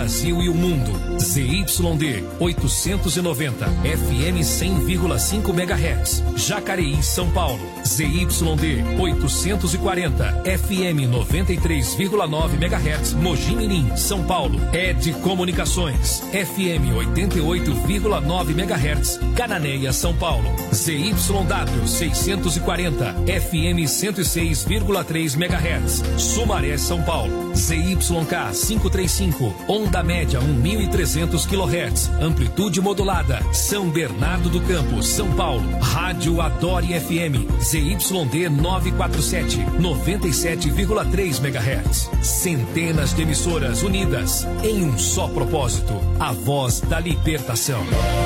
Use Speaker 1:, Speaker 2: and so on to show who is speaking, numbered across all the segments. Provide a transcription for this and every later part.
Speaker 1: Brasil e o mundo. ZYD 890, FM 100,5 MHz. Jacareí, São Paulo. ZYD 840, FM 93,9 MHz. Mogi Mirim, São Paulo. ED Comunicações, FM 88,9 MHz. Cananéia, São Paulo. ZYW 640, FM 106,3 MHz. Sumaré, São Paulo. ZYK 535, onda média 1.300 kHz, amplitude modulada. São Bernardo do Campo, São Paulo. Rádio Adore FM, ZYD 947, 97,3 MHz. Centenas de emissoras unidas em um só propósito: a voz da libertação.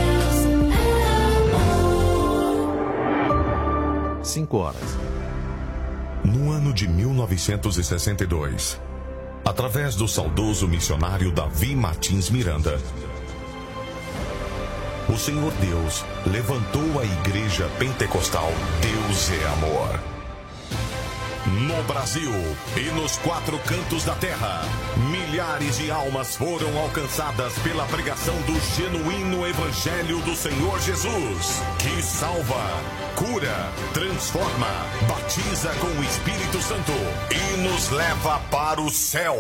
Speaker 2: 5 horas. No ano de 1962, através do saudoso missionário Davi Martins Miranda, o Senhor Deus levantou a Igreja Pentecostal Deus é Amor. No Brasil e nos 4 cantos da terra, milhares de almas foram alcançadas pela pregação do genuíno Evangelho do Senhor Jesus, que salva, cura, transforma, batiza com o Espírito Santo e nos leva para o céu.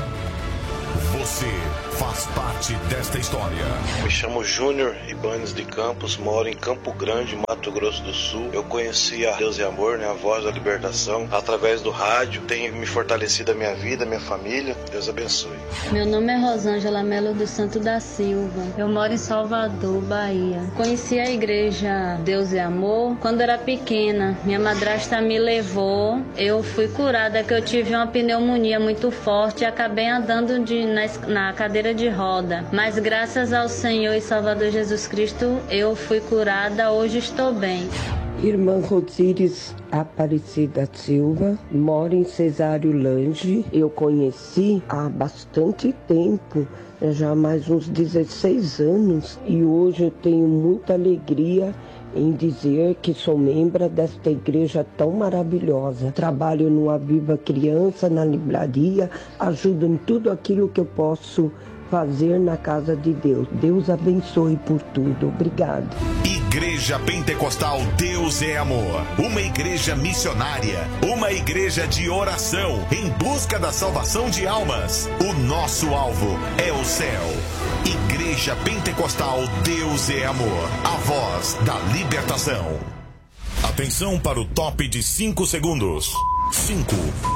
Speaker 2: Você faz parte desta história.
Speaker 3: Me chamo Júnior Ibanez de Campos, moro em Campo Grande, Mato Grosso do Sul. Eu conheci a Deus é Amor, né, a voz da libertação, através do rádio. Tem me fortalecido a minha vida, a minha família. Deus abençoe.
Speaker 4: Meu nome é Rosângela Melo dos Santos da Silva. Eu moro em Salvador, Bahia. Conheci a igreja Deus é Amor quando era pequena. Minha madrasta me levou. Eu fui curada, que eu tive uma pneumonia muito forte e acabei andando na cadeira de roda. Mas graças ao Senhor e Salvador Jesus Cristo, eu fui curada, hoje estou bem.
Speaker 5: Irmã Rosíris Aparecida Silva, moro em Cesário Lange. Eu conheci há bastante tempo, já há mais uns 16 anos, e hoje eu tenho muita alegria em dizer que sou membro desta igreja tão maravilhosa. Trabalho no Aviva Criança, na livraria, ajudo em tudo aquilo que eu posso fazer na casa de Deus. Deus abençoe por tudo. Obrigado.
Speaker 2: Igreja Pentecostal Deus é Amor, uma igreja missionária, uma igreja de oração em busca da salvação de almas. O nosso alvo é o céu. Igreja Pentecostal Deus é Amor, a voz da libertação. Atenção para o top de 5 segundos. 5,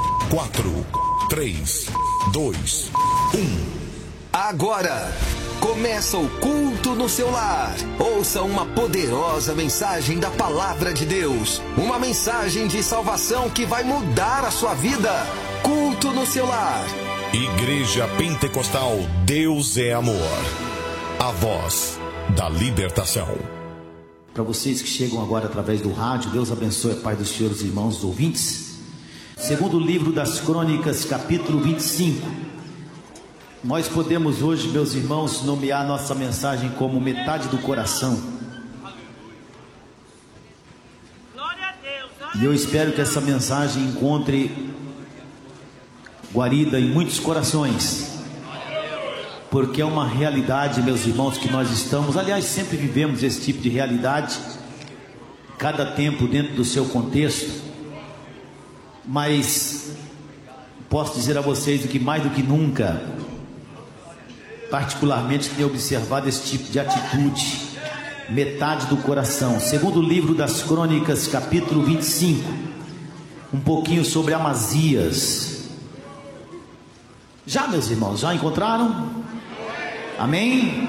Speaker 2: 4, 3, 2, 1.
Speaker 6: Agora começa o culto no seu lar. Ouça uma poderosa mensagem da palavra de Deus. Uma mensagem de salvação que vai mudar a sua vida. Culto no seu lar.
Speaker 2: Igreja Pentecostal Deus é Amor, a voz da libertação.
Speaker 7: Para vocês que chegam agora através do rádio, Deus abençoe a paz dos senhores irmãos os ouvintes. Segundo livro das Crônicas, capítulo 25. Nós podemos hoje, meus irmãos, nomear nossa mensagem como metade do coração. E eu espero que essa mensagem encontre guarida em muitos corações, porque é uma realidade, meus irmãos, que nós estamos, aliás, sempre vivemos esse tipo de realidade, cada tempo dentro do seu contexto, mas posso dizer a vocês que mais do que nunca, particularmente tenho observado esse tipo de atitude, metade do coração. Segundo livro das Crônicas, capítulo 25, um pouquinho sobre Amazias. Já, meus irmãos, já encontraram? Amém?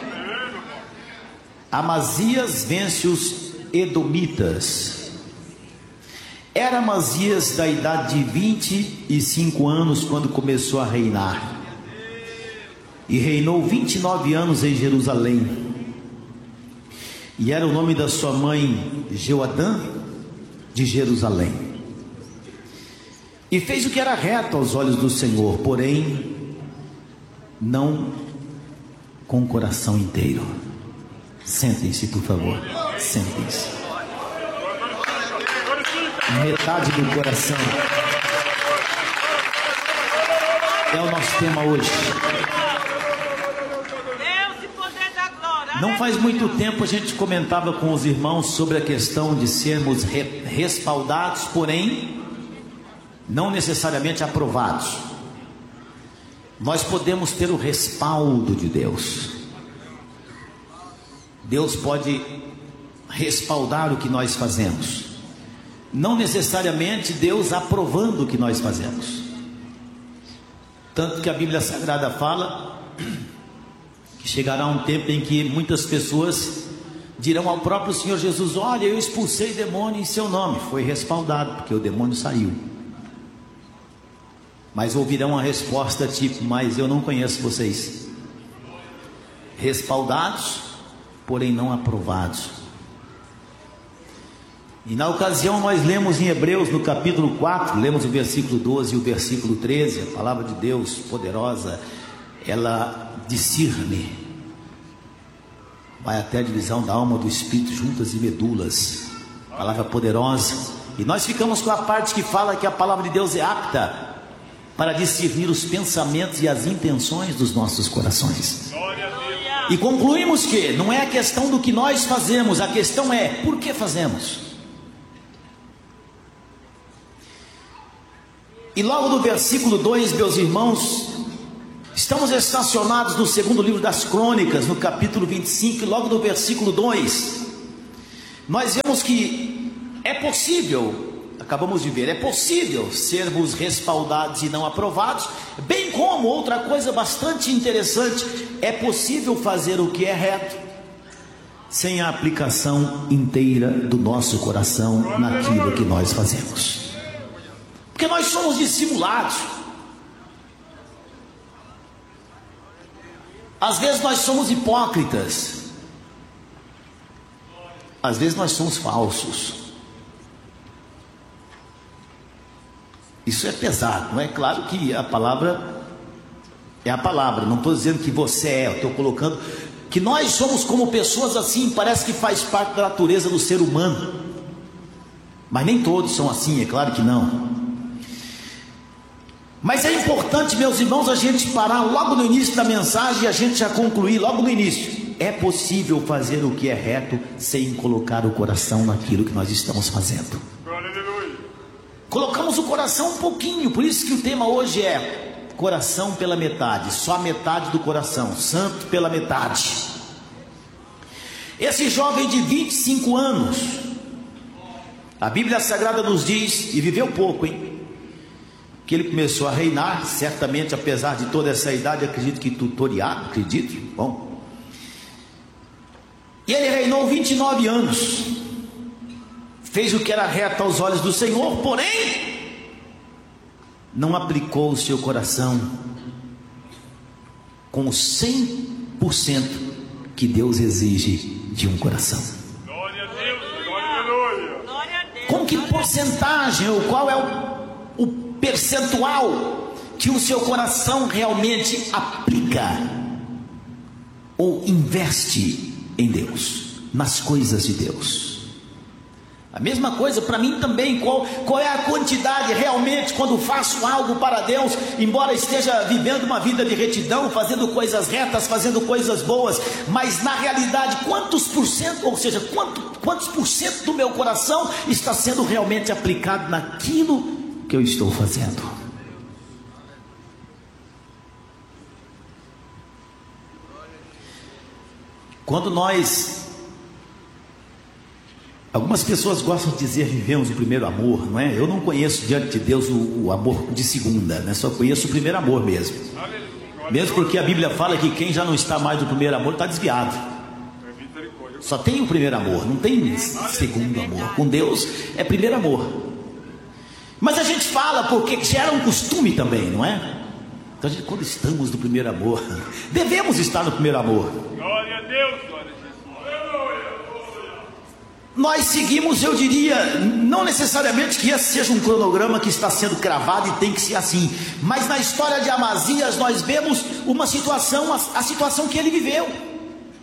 Speaker 7: Amazias vence os edomitas. Era Amazias da idade de 25 anos quando começou a reinar, e reinou 29 anos em Jerusalém. E era o nome da sua mãe Jeoadã de Jerusalém. E fez o que era reto aos olhos do Senhor, porém não com o coração inteiro. Sentem-se, por favor. Sentem-se. Metade do coração é o nosso tema hoje. Não faz muito tempo a gente comentava com os irmãos sobre a questão de sermos respaldados, porém não necessariamente aprovados. Nós podemos ter o respaldo de Deus. Deus pode respaldar o que nós fazemos, não necessariamente Deus aprovando o que nós fazemos. Tanto que a Bíblia Sagrada fala que chegará um tempo em que muitas pessoas dirão ao próprio Senhor Jesus: olha, eu expulsei demônio em seu nome. Foi respaldado, porque o demônio saiu. Mas ouvirão a resposta tipo: mas eu não conheço vocês. Respaldados, porém não aprovados. E na ocasião nós lemos em Hebreus no capítulo 4, lemos o versículo 12 e o versículo 13, a palavra de Deus poderosa, ela discerne, vai até a divisão da alma do espírito, juntas e medulas, palavra poderosa. E nós ficamos com a parte que fala que a palavra de Deus é apta para discernir os pensamentos e as intenções dos nossos corações. E concluímos que não é a questão do que nós fazemos, a questão é por que fazemos. E logo no versículo 2, meus irmãos, estamos estacionados no segundo livro das Crônicas, no capítulo 25, e logo no versículo 2, nós vemos que é possível, acabamos de ver, é possível sermos respaldados e não aprovados, bem como outra coisa bastante interessante, é possível fazer o que é reto, sem a aplicação inteira do nosso coração naquilo que nós fazemos. Porque nós somos dissimulados. Às vezes nós somos hipócritas. Às vezes nós somos falsos. Isso é pesado, não é? Claro que a palavra é a palavra. Não estou dizendo que você é, eu estou colocando que nós somos como pessoas assim, parece que faz parte da natureza do ser humano. Mas nem todos são assim, é claro que não. Mas é importante, meus irmãos, a gente parar logo no início da mensagem e a gente já concluir logo no início. É possível fazer o que é reto sem colocar o coração naquilo que nós estamos fazendo. Colocamos o coração um pouquinho, por isso que o tema hoje é coração pela metade, só a metade do coração, santo pela metade. Esse jovem de 25 anos, a Bíblia Sagrada nos diz, e viveu pouco, hein? Que ele começou a reinar, certamente apesar de toda essa idade, acredito que tutoriado, acredito, bom. E ele reinou 29 anos, fez o que era reto aos olhos do Senhor, porém, não aplicou o seu coração com o 100% que Deus exige de um coração.
Speaker 8: Glória a Deus, glória a Deus.
Speaker 7: Com que porcentagem, ou qual é o percentual que o seu coração realmente aplica ou investe em Deus, nas coisas de Deus? A mesma coisa para mim também. Qual é a quantidade realmente quando faço algo para Deus, embora esteja vivendo uma vida de retidão, fazendo coisas retas, fazendo coisas boas, mas na realidade quantos por cento, ou seja, quantos por cento do meu coração está sendo realmente aplicado naquilo que eu estou fazendo? Quando algumas pessoas gostam de dizer vivemos o primeiro amor, não é? Eu não conheço diante de Deus o amor de segunda, né? Só conheço o primeiro amor mesmo. Mesmo porque a Bíblia fala que quem já não está mais no primeiro amor está desviado. Só tem o primeiro amor, não tem segundo amor. Com Deus é primeiro amor. Mas a gente fala porque gera um costume também, não é? Então quando estamos no primeiro amor, devemos estar no primeiro amor.
Speaker 8: Glória a Deus, glória a Jesus.
Speaker 7: Nós seguimos, eu diria, não necessariamente que esse seja um cronograma que está sendo cravado e tem que ser assim, mas na história de Amazias nós vemos uma situação, a situação que ele viveu.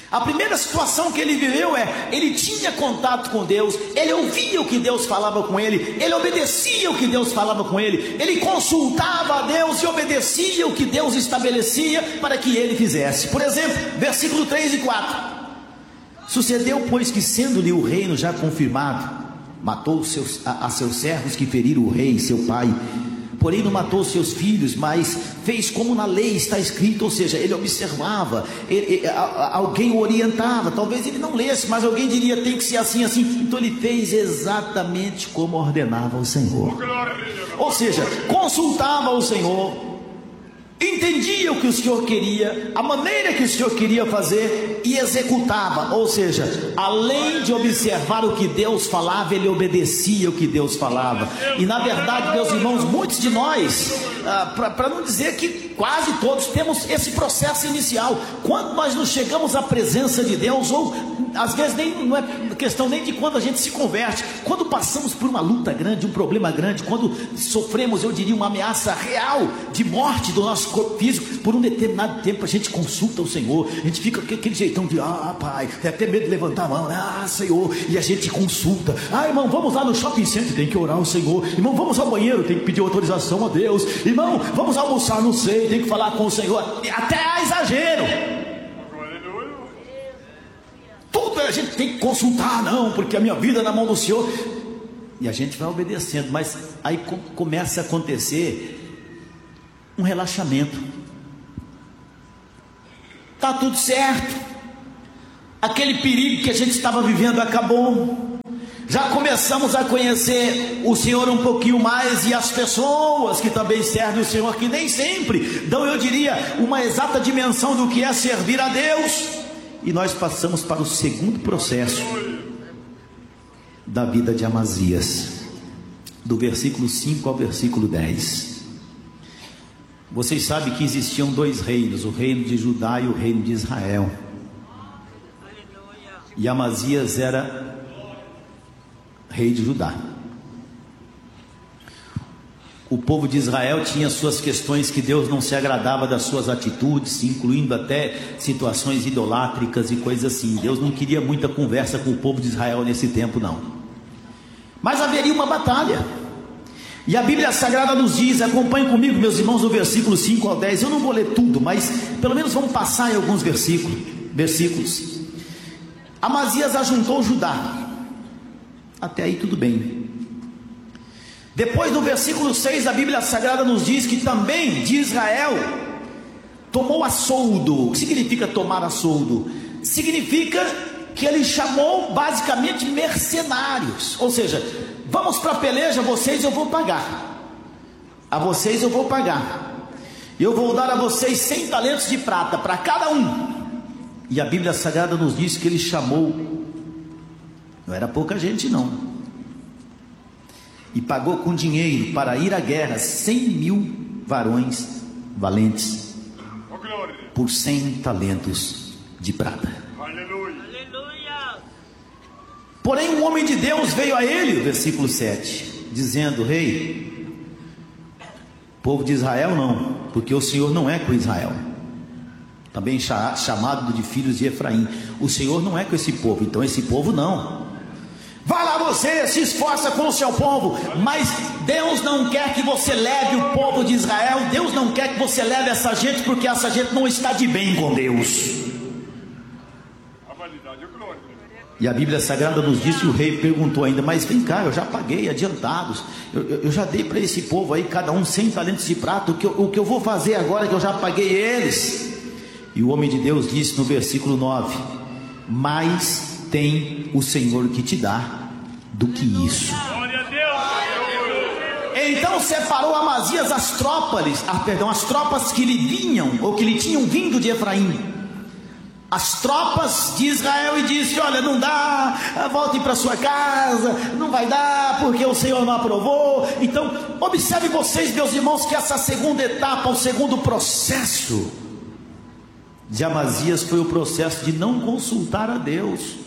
Speaker 7: A primeira situação que ele viveu ele tinha contato com Deus, ele ouvia o que Deus falava com ele obedecia o que Deus falava com ele consultava a Deus e obedecia o que Deus estabelecia para que ele fizesse. Por exemplo, versículo 3 e 4. Sucedeu, pois, que sendo-lhe o reino já confirmado, matou a seus servos que feriram o rei, seu pai. Porém não matou seus filhos, mas fez como na lei está escrito. Ou seja, ele observava, alguém o orientava. Talvez ele não lesse, mas alguém diria, tem que ser assim, assim. Então ele fez exatamente como ordenava o Senhor. Ou seja, consultava o Senhor, entendia o que o Senhor queria, a maneira que o Senhor queria fazer e executava. Ou seja, além de observar o que Deus falava, ele obedecia o que Deus falava. E na verdade, meus irmãos, muitos de nós, para não dizer que quase todos, temos esse processo inicial. Quando nós nos chegamos à presença de Deus, ou às vezes não é questão nem de quando a gente se converte, quando passamos por uma luta grande, um problema grande, quando sofremos, eu diria, uma ameaça real de morte do nosso corpo físico, por um determinado tempo a gente consulta o Senhor, a gente fica com aquele jeitão de, pai, tem até medo de levantar a mão, Senhor, e a gente consulta. Irmão, vamos lá no shopping center, tem que orar ao Senhor. Irmão, vamos ao banheiro, tem que pedir autorização a Deus. Irmão, vamos almoçar, não sei, tem que falar com o Senhor. Até há exagero. Tudo a gente tem que consultar, não, porque a minha vida é na mão do Senhor. E a gente vai obedecendo, mas aí começa a acontecer um relaxamento. Tá tudo certo, aquele perigo que a gente estava vivendo acabou, já começamos a conhecer o Senhor um pouquinho mais, e as pessoas que também servem o Senhor, que nem sempre dão, eu diria, uma exata dimensão do que é servir a Deus. E nós passamos para o segundo processo da vida de Amazias, do versículo 5 ao versículo 10. Vocês sabem que existiam dois reinos, o reino de Judá e o reino de Israel. E Amazias era rei de Judá. O povo de Israel tinha suas questões que Deus não se agradava das suas atitudes, incluindo até situações idolátricas e coisas assim. Deus não queria muita conversa com o povo de Israel nesse tempo, não. Mas haveria uma batalha. E a Bíblia Sagrada nos diz, acompanhem comigo, meus irmãos, do versículo 5 ao 10. Eu não vou ler tudo, mas pelo menos vamos passar em alguns versículos. Amazias ajuntou Judá. Até aí tudo bem. Depois, no versículo 6, a Bíblia Sagrada nos diz que também de Israel tomou a soldo. O que significa tomar a soldo? Significa que ele chamou basicamente mercenários. Ou seja, vamos para a peleja, vocês eu vou pagar. A vocês eu vou pagar. Eu vou dar a vocês 100 talentos de prata para cada um. E a Bíblia Sagrada nos diz que ele chamou, não era pouca gente não, e pagou com dinheiro para ir à guerra 100.000 varões valentes por 100 talentos de prata.
Speaker 8: Aleluia.
Speaker 7: Porém um homem de Deus veio a ele, versículo 7, dizendo: rei, povo de Israel não, porque o Senhor não é com Israel, também chamado de filhos de Efraim. O Senhor não é com esse povo, então esse povo não. Vá lá você, se esforça com o seu povo, mas Deus não quer que você leve o povo de Israel, Deus não quer que você leve essa gente, porque essa gente não está de bem com Deus. E a Bíblia Sagrada nos diz que o rei perguntou ainda: mas vem cá, eu já paguei adiantados, eu já dei para esse povo aí, cada um 100 talentos de prata, o que eu vou fazer agora que eu já paguei eles? E o homem de Deus disse no versículo 9: mais tem o Senhor que te dá do que isso. Então separou Amazias as tropas que lhe vinham, ou que lhe tinham vindo de Efraim, as tropas de Israel, e disse: olha, não dá, voltem para sua casa, não vai dar, porque o Senhor não aprovou. Então observe vocês, meus irmãos, que essa segunda etapa, o segundo processo de Amazias foi o processo de não consultar a Deus.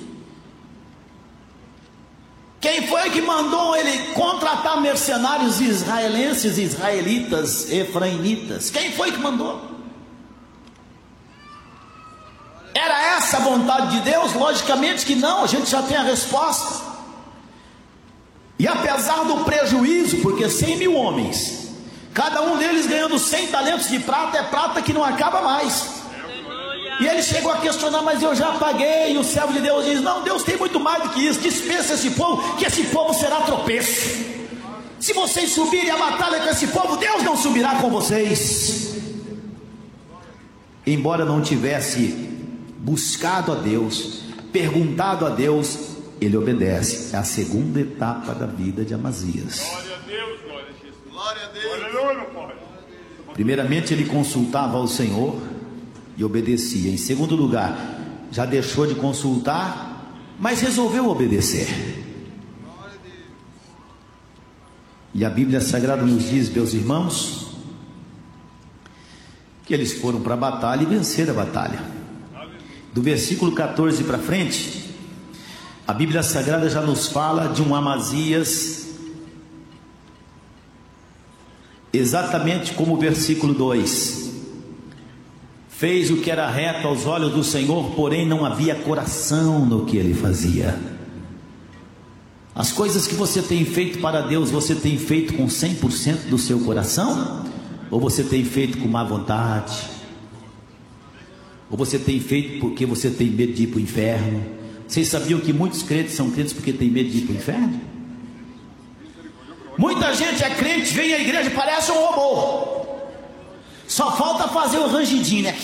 Speaker 7: Quem foi que mandou ele contratar mercenários israelitas, efraimitas? Quem foi que mandou? Era essa a vontade de Deus? Logicamente que não, a gente já tem a resposta. E apesar do prejuízo, porque 100.000 homens, cada um deles ganhando 100 talentos de prata, é prata que não acaba mais. E ele chegou a questionar, mas eu já paguei. E o servo de Deus diz, não, Deus tem muito mais do que isso. Dispensa esse povo, que esse povo será tropeço. Se vocês subirem a batalha com esse povo, Deus não subirá com vocês. Embora não tivesse buscado a Deus, perguntado a Deus, ele obedece. É a segunda etapa da vida de Amazias.
Speaker 8: Glória a Deus, glória a Jesus. Glória a Deus. Aleluia, meu Pai.
Speaker 7: Primeiramente ele consultava ao Senhor e obedecia. Em segundo lugar, já deixou de consultar, mas resolveu obedecer. E a Bíblia Sagrada nos diz, meus irmãos, que eles foram para a batalha e venceram a batalha. Do versículo 14 para frente, a Bíblia Sagrada já nos fala de um Amazias, exatamente como o versículo 2. Fez o que era reto aos olhos do Senhor, porém não havia coração no que ele fazia. As coisas que você tem feito para Deus, você tem feito com 100% do seu coração? Ou você tem feito com má vontade? Ou você tem feito porque você tem medo de ir para o inferno? Vocês sabiam que muitos crentes são crentes porque tem medo de ir para o inferno? Muita gente é crente, vem à igreja e parece um robô. Só falta fazer o rangidinho, né?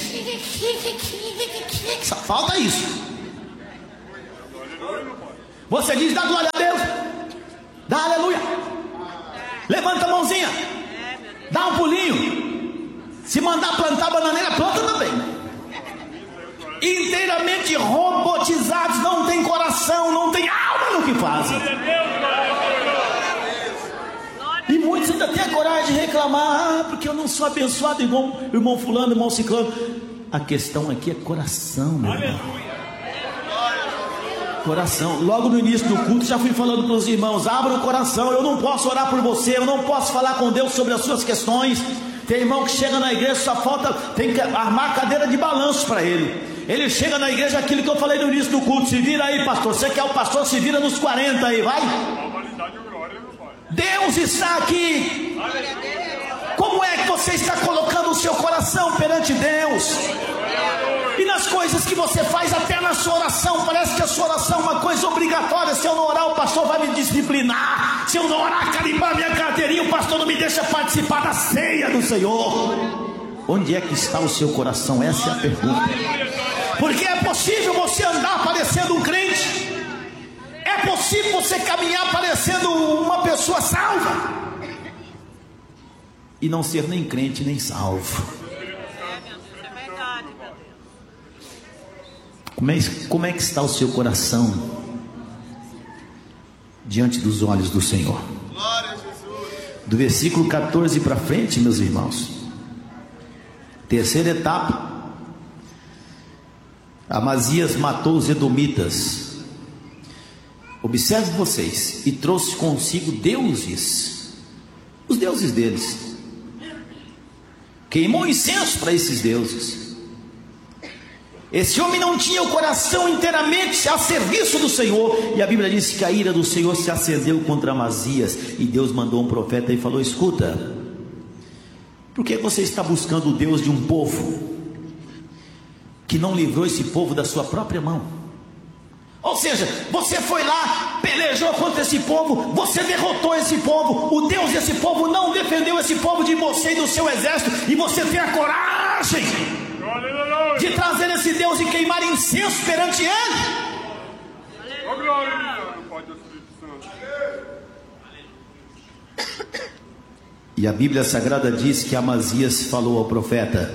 Speaker 7: Só falta isso. Você diz, dá glória a Deus, dá aleluia, levanta a mãozinha, dá um pulinho. Se mandar plantar bananeira, planta também. Inteiramente robotizados, não tem coração, não tem alma no que fazem. E muitos ainda têm a coragem de reclamar, porque eu não sou abençoado igual o irmão fulano, irmão ciclano. A questão aqui é coração, meu irmão. Coração. Logo no início do culto já fui falando para os irmãos, abra o coração. Eu não posso orar por você, eu não posso falar com Deus sobre as suas questões. Tem irmão que chega na igreja, só falta, tem que armar a cadeira de balanço para ele. Ele chega na igreja, aquilo que eu falei no início do culto, se vira aí, pastor, você que é o pastor, se vira nos 40 aí, vai. Deus está aqui. Como é que você está colocando o seu coração perante Deus? E nas coisas que você faz, até na sua oração, parece que a sua oração é uma coisa obrigatória. Se eu não orar, o pastor vai me disciplinar. Se eu não orar, carimbar minha carteirinha, o pastor não me deixa participar da ceia do Senhor. Onde é que está o seu coração? Essa é a pergunta. Porque é possível você andar parecendo um crente, é possível você caminhar parecendo uma pessoa salva e não ser nem crente nem salvo. Como é que está o seu coração diante dos olhos do Senhor? Do versículo 14 para frente, meus irmãos, terceira etapa, Amazias matou os edomitas. Observe vocês, e trouxe consigo deuses, os deuses deles, queimou incenso para esses deuses. Esse homem não tinha o coração inteiramente a serviço do Senhor. E a Bíblia diz que a ira do Senhor se acendeu contra Amazias. E Deus mandou um profeta e falou: escuta, por que você está buscando o Deus de um povo que não livrou esse povo da sua própria mão? Ou seja, você foi lá, pelejou contra esse povo, você derrotou esse povo, o Deus desse povo não defendeu esse povo de você e do seu exército, e você tem a coragem de trazer esse Deus e queimar incenso perante ele. E a Bíblia Sagrada diz que Amazias falou ao profeta: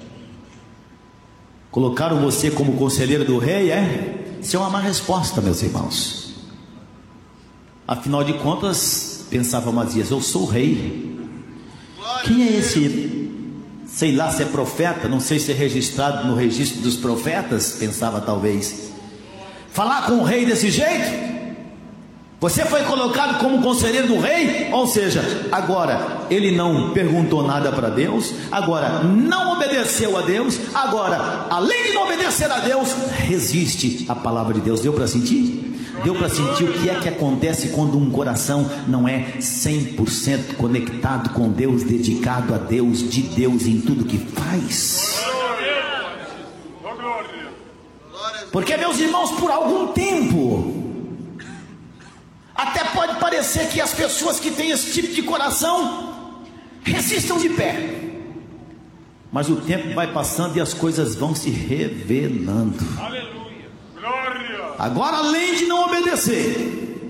Speaker 7: colocaram você como conselheiro do rei, é? Isso é uma má resposta, meus irmãos. Afinal de contas, pensava Amazias, eu sou o rei. Quem é esse? Sei lá se é profeta, não sei se é registrado no registro dos profetas, pensava talvez. Falar com o rei desse jeito? Você foi colocado como conselheiro do rei, ou seja, agora ele não perguntou nada para Deus, agora não obedeceu a Deus, agora, além de não obedecer a Deus, resiste à palavra de Deus. Deu para sentir? Deu para sentir o que é que acontece quando um coração não é 100% conectado com Deus, dedicado a Deus, de Deus em tudo que faz? Porque, meus irmãos, por algum tempo, até pode parecer que as pessoas que têm esse tipo de coração resistam de pé, mas o tempo vai passando e as coisas vão se revelando.
Speaker 8: Aleluia, glória.
Speaker 7: Agora, além de não obedecer,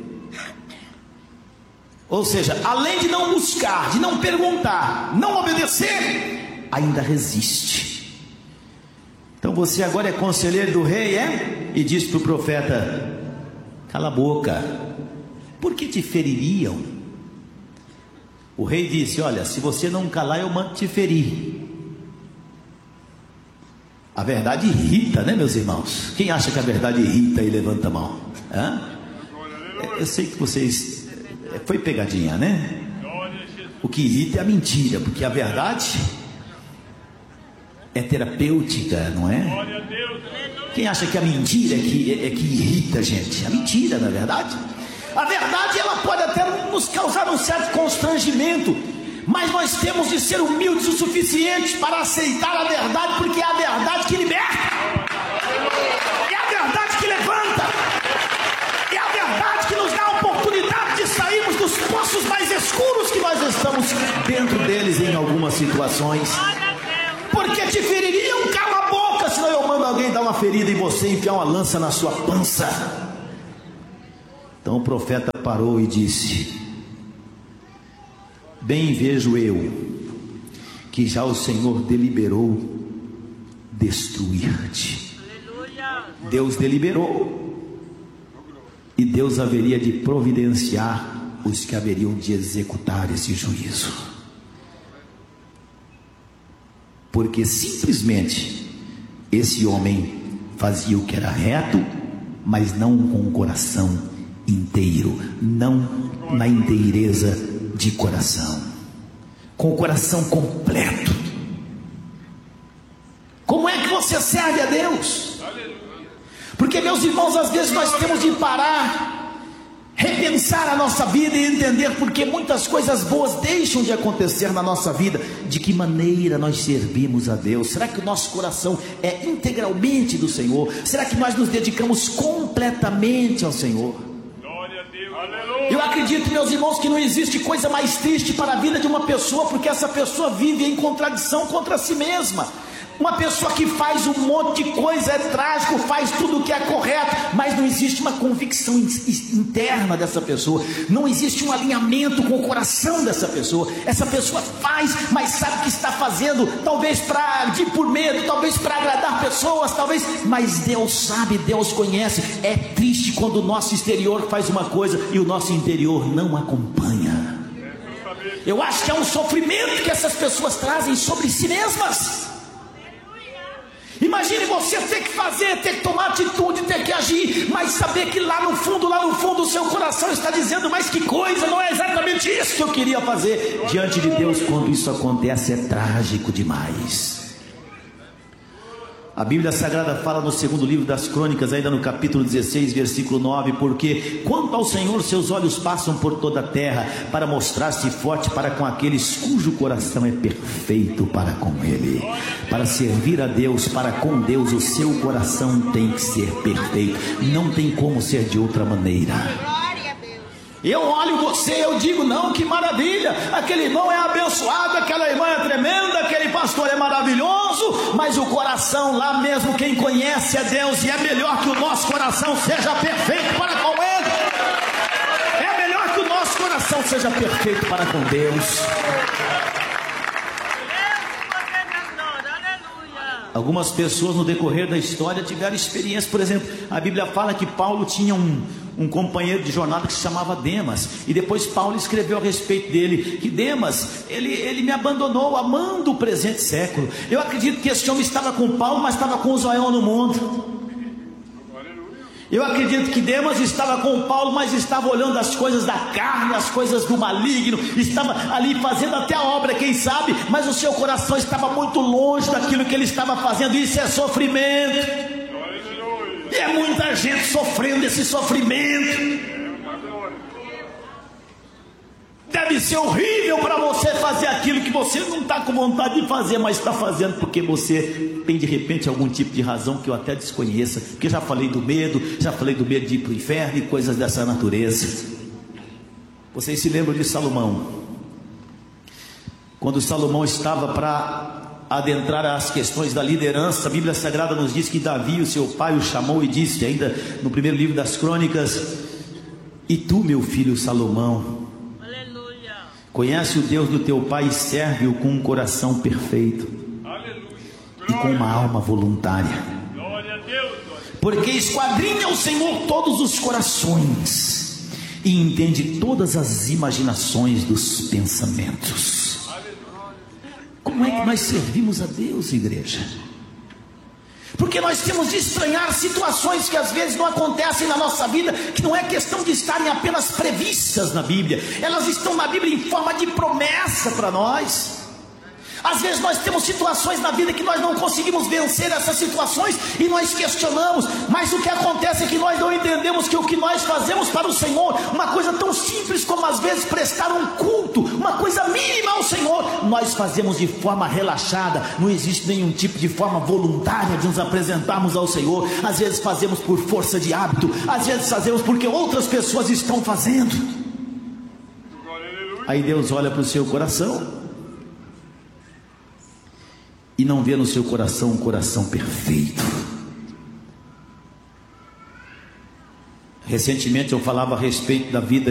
Speaker 7: ou seja, além de não buscar, de não perguntar, não obedecer, ainda resiste. Então você agora é conselheiro do rei, e diz para o profeta: cala a boca, porque te feririam. O rei disse: olha, se você não calar, eu mando te ferir. A verdade irrita, né, meus irmãos? Quem acha que a verdade irrita e levanta a mão? Eu sei que vocês... Foi pegadinha, né? O que irrita é a mentira, porque a verdade é terapêutica, não é? Quem acha que a mentira é que irrita a gente? A mentira, não é verdade? A verdade, ela pode até nos causar um certo constrangimento, mas nós temos de ser humildes o suficiente para aceitar a verdade, porque é a verdade que liberta, é a verdade que levanta, é a verdade que nos dá a oportunidade de sairmos dos poços mais escuros que nós estamos dentro deles em algumas situações. Porque te feririam, cala a boca, senão eu mando alguém dar uma ferida em você, enfiar uma lança na sua pança. Então o profeta parou e disse: bem vejo eu que já o Senhor deliberou destruir-te. Deus deliberou, e Deus haveria de providenciar os que haveriam de executar esse juízo, porque simplesmente esse homem fazia o que era reto, mas não com o coração inteiro, não na inteireza de coração, com o coração completo. Como é que você serve a Deus? Porque, meus irmãos, às vezes nós temos de parar, repensar a nossa vida e entender porque muitas coisas boas deixam de acontecer na nossa vida. De que maneira nós servimos a Deus? Será que o nosso coração é integralmente do Senhor? Será que nós nos dedicamos completamente ao Senhor? Eu acredito, meus irmãos, que não existe coisa mais triste para a vida de uma pessoa, porque essa pessoa vive em contradição contra si mesma. Uma pessoa que faz um monte de coisa, é trágico, faz tudo o que é correto, mas não existe uma convicção interna dessa pessoa, não existe um alinhamento com o coração dessa pessoa. Essa pessoa faz, mas sabe o que está fazendo, talvez por medo, talvez para agradar pessoas, mas Deus sabe, Deus conhece. É triste quando o nosso exterior faz uma coisa e o nosso interior não acompanha. Eu acho que é um sofrimento que essas pessoas trazem sobre si mesmas. Imagine você ter que fazer, ter que tomar atitude, ter que agir, mas saber que lá no fundo o seu coração está dizendo: mas que coisa, não é exatamente isso que eu queria fazer. Diante de Deus, quando isso acontece, é trágico demais. A Bíblia Sagrada fala no segundo livro das Crônicas, ainda no capítulo 16, versículo 9: porque quanto ao Senhor, seus olhos passam por toda a terra, para mostrar-se forte para com aqueles cujo coração é perfeito para com Ele. Para servir a Deus, para com Deus, o seu coração tem que ser perfeito, não tem como ser de outra maneira. Eu olho você, eu digo: não, que maravilha, aquele irmão é abençoado, aquela irmã é tremenda, aquele pastor é maravilhoso, mas o coração lá mesmo, quem conhece é Deus, e é melhor que o nosso coração seja perfeito para com Ele. É melhor que o nosso coração seja perfeito para com Deus. Algumas pessoas no decorrer da história tiveram experiência. Por exemplo, a Bíblia fala que Paulo tinha um companheiro de jornada que se chamava Demas, e depois Paulo escreveu a respeito dele, que Demas, ele me abandonou amando o presente século. Eu acredito que esse homem estava com Paulo, mas estava com o zoião no mundo. Eu acredito que Demas estava com Paulo, mas estava olhando as coisas da carne, as coisas do maligno, estava ali fazendo até a obra, quem sabe, mas o seu coração estava muito longe daquilo que ele estava fazendo. Isso é sofrimento, e é muita gente sofrendo esse sofrimento. Deve ser horrível para você fazer aquilo que você não está com vontade de fazer, mas está fazendo porque você tem de repente algum tipo de razão que eu até desconheça, porque já falei do medo de ir para o inferno e coisas dessa natureza. Vocês se lembram de Salomão? Quando Salomão estava para adentrar as questões da liderança, a Bíblia Sagrada nos diz que Davi, o seu pai, o chamou e disse, ainda no primeiro livro das Crônicas: e tu, meu filho Salomão, conhece o Deus do teu pai e serve-o com um coração perfeito e com uma alma voluntária, porque esquadrinha o Senhor todos os corações e entende todas as imaginações dos pensamentos. Como é que nós servimos a Deus, igreja? Porque nós temos de estranhar situações que às vezes não acontecem na nossa vida, que não é questão de estarem apenas previstas na Bíblia, elas estão na Bíblia em forma de promessa para nós. Às vezes nós temos situações na vida que nós não conseguimos vencer essas situações e nós questionamos, mas o que acontece é que nós não entendemos que o que nós fazemos para o Senhor, uma coisa tão simples como às vezes prestar um culto, uma coisa mínima ao Senhor, nós fazemos de forma relaxada, não existe nenhum tipo de forma voluntária de nos apresentarmos ao Senhor. Às vezes fazemos por força de hábito, às vezes fazemos porque outras pessoas estão fazendo. Aí Deus olha para o seu coração e não vê no seu coração um coração perfeito. Recentemente eu falava a respeito da vida